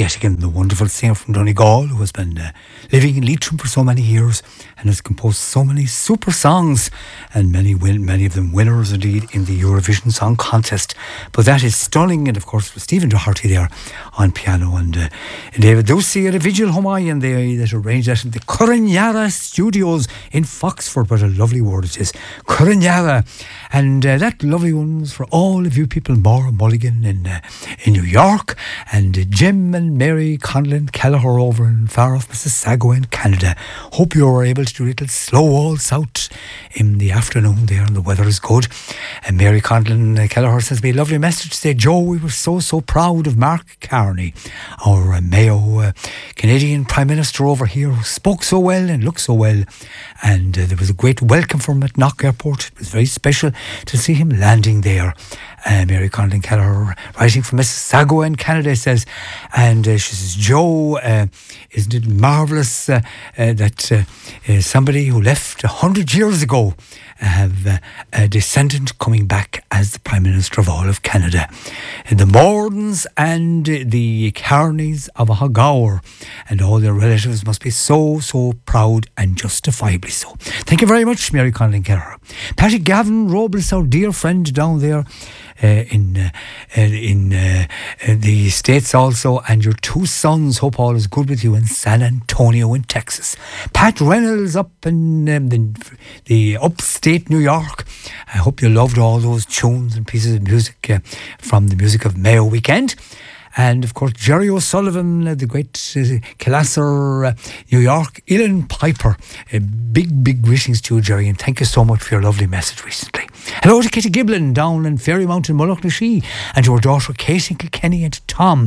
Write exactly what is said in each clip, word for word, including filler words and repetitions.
yet again the wonderful singer from Donegal who has been uh, living in Leitrim for so many years and has composed so many super songs, and many win, many of them winners indeed in the Eurovision Song Contest. But that is stunning, and of course with Stephen Doherty there on piano, and uh, David Ducey at a Vigil Hawaiian they that arranged that in the Curriñara Studios in Foxford. What a lovely word it is, Curriñara. And uh, that lovely one was for all of you people in Maura Mulligan in uh, in New York, and uh, Jim and Mary Conlon Kelleher over in far off Mississauga in Canada. Hope you were able to do a little slow waltz out in the afternoon there, and the weather is good. And Mary Conlon uh, Kelleher sends me a lovely message to say, Joe, we were so so proud of Mark Carney, our uh, Mayo uh, Canadian Prime Minister over here, who spoke so well and looked so well, and uh, there was a great welcome for him at Knock Airport. It was very special to see him landing there. Uh, Mary Conlon Kelleher, writing from Mississauga in Canada, says, and uh, she says, Joe, uh, isn't it marvellous uh, uh, that uh, uh, somebody who left a hundred years ago have uh, a descendant coming back as the Prime Minister of all of Canada. And the Mordens and uh, the Carneys of Ahagaur and all their relatives must be so, so proud, and justifiably so. Thank you very much, Mary Conlon Kelleher. Patty Gavin Robles, our dear friend down there Uh, in uh, uh, in uh, uh, the States also, and your two sons, hope all is good with you in San Antonio in Texas. Pat Reynolds up in um, the, the upstate New York, I hope you loved all those tunes and pieces of music uh, from the Music of Mayo weekend. And of course Jerry O'Sullivan, uh, the great uh, Killasser, uh, New York, Ilan Piper, uh, big big greetings to you, Jerry, and thank you so much for your lovely message recently. Hello to Kitty Giblin down in Ferrymount in Mullaghnashi, and to her daughter Kate in Kilkenny, and to Tom.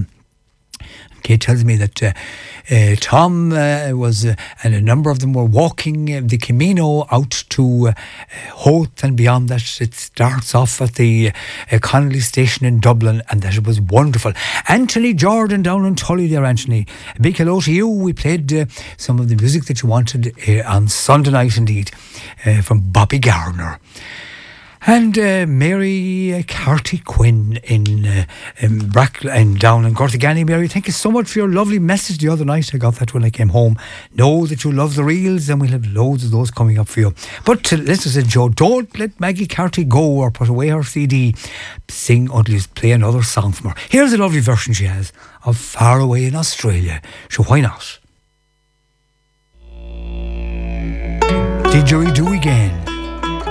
Kate tells me that uh, uh, Tom uh, was, uh, and a number of them were walking uh, the Camino out to uh, Howth and beyond that. It starts off at the uh, Connolly station in Dublin, and that it was wonderful. Anthony Jordan down in Tully there, Anthony. A big hello to you. We played uh, some of the music that you wanted uh, on Sunday night indeed, uh, from Bobby Garner. And uh, Mary uh, Carty Quinn in, uh, in Brack and down in Gortigani. Mary, thank you so much for your lovely message the other night. I got that when I came home. Know that you love the reels, and we'll have loads of those coming up for you. But uh, listen to Joe, don't let Maggie Carty go or put away her C D. Sing until you play another song from her. Here's a lovely version she has of Far Away in Australia. So why not? Didgeridoo again.